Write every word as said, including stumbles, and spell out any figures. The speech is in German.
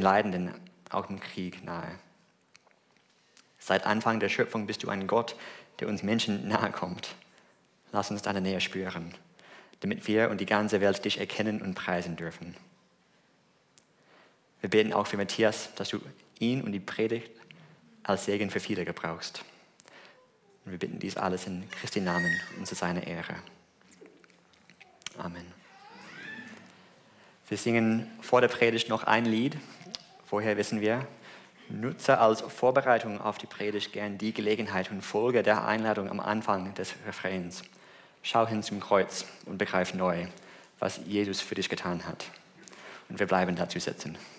Leidenden, auch im Krieg, nahe. Seit Anfang der Schöpfung bist du ein Gott, der uns Menschen nahe kommt. Lass uns deine Nähe spüren, damit wir und die ganze Welt dich erkennen und preisen dürfen. Wir beten auch für Matthias, dass du ihn und die Predigt als Segen für viele gebrauchst. Und wir bitten dies alles in Christi Namen und zu seiner Ehre. Amen. Wir singen vor der Predigt noch ein Lied. Vorher wissen wir, nutze als Vorbereitung auf die Predigt gern die Gelegenheit und folge der Einladung am Anfang des Refrains. Schau hin zum Kreuz und begreif neu, was Jesus für dich getan hat. Und wir bleiben dazu sitzen.